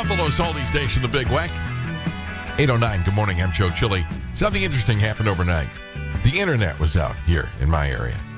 Buffalo's Oldie Station, the Big Weck. 8:09. Good morning. I'm Joe Chili. Something interesting happened overnight. The internet was out here in my area.